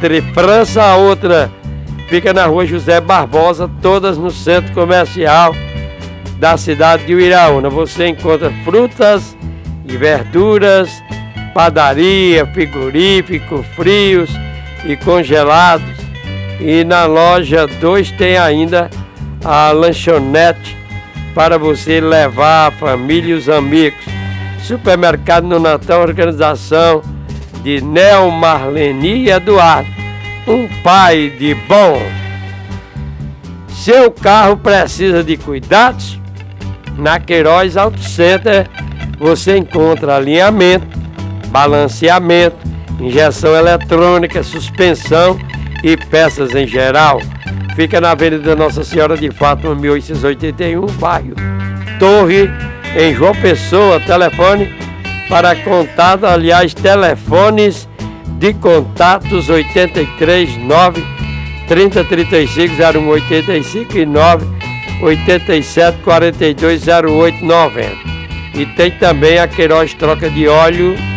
entre França, a outra fica na rua José Barbosa, todas no centro comercial da cidade de Uiraúna. Você encontra frutas e verduras, padaria, frigorífico, frios e congelados. E na loja 2 tem ainda a lanchonete para você levar a família e os amigos. Supermercado no Natal, organização de Nel, Marleni e Eduardo, um pai de bom. Seu carro precisa de cuidados? Na Queiroz Auto Center você encontra alinhamento, balanceamento, injeção eletrônica, suspensão e peças em geral. Fica na Avenida Nossa Senhora de Fátima, 1881, bairro Torre, em João Pessoa. Telefone para contato, aliás, telefones de contatos 83 9 30 35 0185 e 9 87 42 08 90. E tem também a Queiroz Troca de Óleo